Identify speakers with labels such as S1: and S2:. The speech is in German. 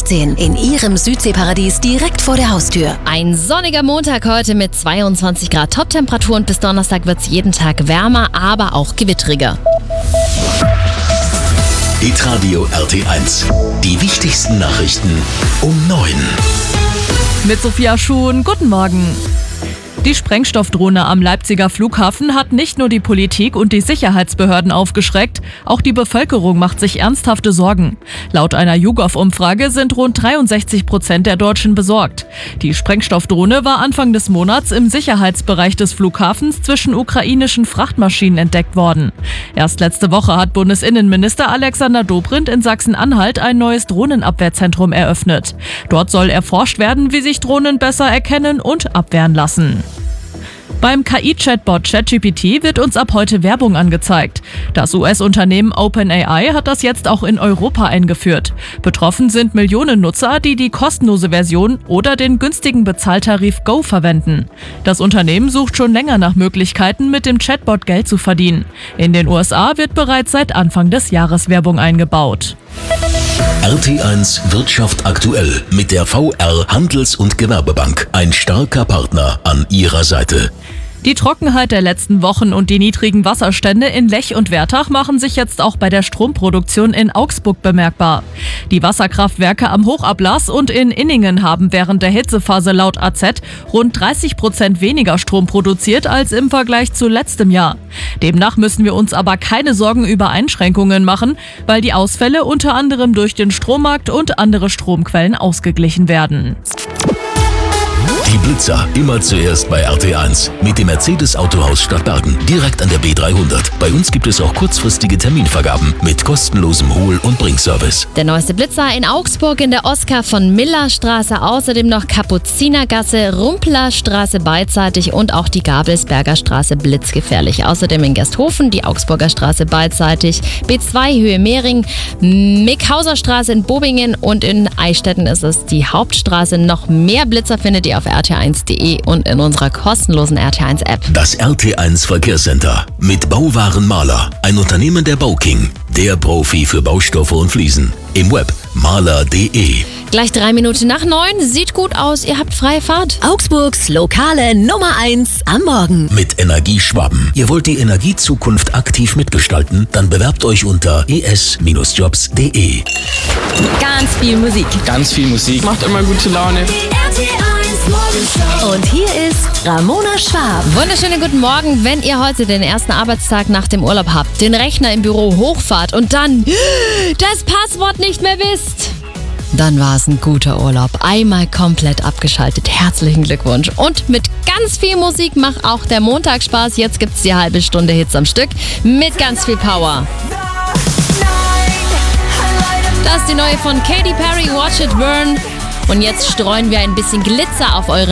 S1: 16 in Ihrem Südseeparadies direkt vor der Haustür.
S2: Ein sonniger Montag heute mit 22 Grad Toptemperatur und bis Donnerstag wird es jeden Tag wärmer, aber auch gewittriger.
S3: Hitradio RT1. Die wichtigsten Nachrichten um 9.
S4: Mit Sophia Schuhn, guten Morgen. Die Sprengstoffdrohne am Leipziger Flughafen hat nicht nur die Politik und die Sicherheitsbehörden aufgeschreckt, auch die Bevölkerung macht sich ernsthafte Sorgen. Laut einer YouGov-Umfrage sind rund 63% der Deutschen besorgt. Die Sprengstoffdrohne war Anfang des Monats im Sicherheitsbereich des Flughafens zwischen ukrainischen Frachtmaschinen entdeckt worden. Erst letzte Woche hat Bundesinnenminister Alexander Dobrindt in Sachsen-Anhalt ein neues Drohnenabwehrzentrum eröffnet. Dort soll erforscht werden, wie sich Drohnen besser erkennen und abwehren lassen. Beim KI-Chatbot ChatGPT wird uns ab heute Werbung angezeigt. Das US-Unternehmen OpenAI hat das jetzt auch in Europa eingeführt. Betroffen sind Millionen Nutzer, die die kostenlose Version oder den günstigen Bezahltarif Go verwenden. Das Unternehmen sucht schon länger nach Möglichkeiten, mit dem Chatbot Geld zu verdienen. In den USA wird bereits seit Anfang des Jahres Werbung eingebaut.
S3: RT1 Wirtschaft aktuell mit der VR Handels- und Gewerbebank. Ein starker Partner an Ihrer Seite.
S4: Die Trockenheit der letzten Wochen und die niedrigen Wasserstände in Lech und Wertach machen sich jetzt auch bei der Stromproduktion in Augsburg bemerkbar. Die Wasserkraftwerke am Hochablass und in Inningen haben während der Hitzephase laut AZ rund 30% weniger Strom produziert als im Vergleich zu letztem Jahr. Demnach müssen wir uns aber keine Sorgen über Einschränkungen machen, weil die Ausfälle unter anderem durch den Strommarkt und andere Stromquellen ausgeglichen werden.
S3: Die Blitzer immer zuerst bei RT1 mit dem Mercedes Autohaus Stadtbergen, direkt an der B300. Bei uns gibt es auch kurzfristige Terminvergaben mit kostenlosem Hol- und Bringservice.
S2: Der neueste Blitzer in Augsburg in der Oskar von Miller Straße, außerdem noch Kapuzinergasse, Rumplerstraße beidseitig und auch die Gabelsberger Straße blitzgefährlich. Außerdem in Gersthofen die Augsburger Straße beidseitig, B2 Höhe Mehring, Mickhauser Straße in Bobingen und in Eichstätten ist es die Hauptstraße. Noch mehr Blitzer findet ihr auf rt1.de und in unserer kostenlosen RT1-App.
S3: Das RT1 Verkehrscenter mit Bauwaren Maler, ein Unternehmen der Bauking, der Profi für Baustoffe und Fliesen. Im Web maler.de.
S2: Gleich 3 Minuten nach 9, sieht gut aus, ihr habt freie Fahrt.
S1: Augsburgs lokale Nummer 1 am Morgen.
S3: Mit Energieschwaben. Ihr wollt die Energiezukunft aktiv mitgestalten? Dann bewerbt euch unter es-jobs.de.
S1: Ganz viel Musik.
S5: Ganz viel Musik. Macht immer gute Laune.
S1: Und hier ist Ramona Schwab.
S2: Wunderschönen guten Morgen, wenn ihr heute den ersten Arbeitstag nach dem Urlaub habt, den Rechner im Büro hochfahrt und dann das Passwort nicht mehr wisst. Dann war es ein guter Urlaub. Einmal komplett abgeschaltet. Herzlichen Glückwunsch. Und mit ganz viel Musik macht auch der Montag Spaß. Jetzt gibt's die halbe Stunde Hits am Stück mit ganz viel Power. Das ist die neue von Katy Perry, Watch It Burn. Und jetzt streuen wir ein bisschen Glitzer auf eure